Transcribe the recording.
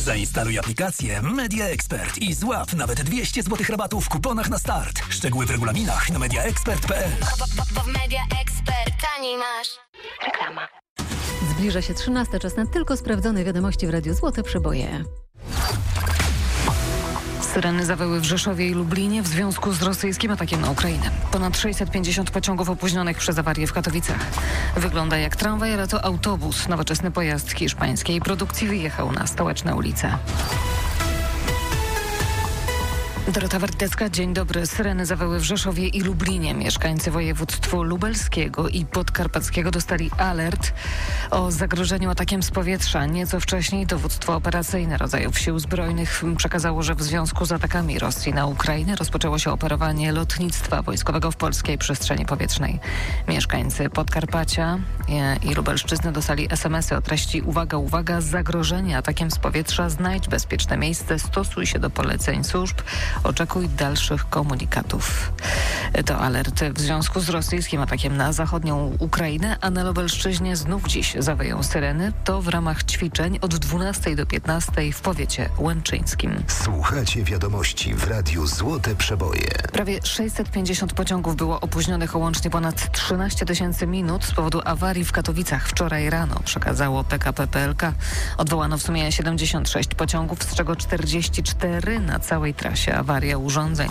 Zainstaluj aplikację Media Expert i złap nawet 200 zł rabatu w kuponach na start. Szczegóły w regulaminach na mediaexpert.pl. Bo w Media Expert taniej masz. Reklama. Zbliża się 13, czas na tylko sprawdzone wiadomości w Radiu Złote Przeboje. Syreny zawyły w Rzeszowie i Lublinie w związku z rosyjskim atakiem na Ukrainę. Ponad 650 pociągów opóźnionych przez awarię w Katowicach. Wygląda jak tramwaj, ale to autobus. Nowoczesny pojazd hiszpańskiej produkcji wyjechał na stołeczne ulice. Dorota Wardecka, dzień dobry. Syreny zawyły w Rzeszowie i Lublinie. Mieszkańcy województw lubelskiego i podkarpackiego dostali alert o zagrożeniu atakiem z powietrza. Nieco wcześniej dowództwo operacyjne rodzajów sił zbrojnych przekazało, że w związku z atakami Rosji na Ukrainę rozpoczęło się operowanie lotnictwa wojskowego w polskiej przestrzeni powietrznej. Mieszkańcy Podkarpacia i Lubelszczyzny dostali SMS-y o treści: uwaga, uwaga, zagrożenie atakiem z powietrza, znajdź bezpieczne miejsce, stosuj się do poleceń służb, oczekuj dalszych komunikatów. To alert w związku z rosyjskim atakiem na zachodnią Ukrainę, a na Lubelszczyźnie znów dziś zawyją syreny. To w ramach ćwiczeń od 12 do 15 w powiecie łęczyńskim. Słuchacie wiadomości w Radiu Złote Przeboje. Prawie 650 pociągów było opóźnionych o łącznie ponad 13 000 minut z powodu awarii w Katowicach wczoraj rano, przekazało PKP PLK. Odwołano w sumie 76 pociągów, z czego 44 na całej trasie. Awaria urządzeń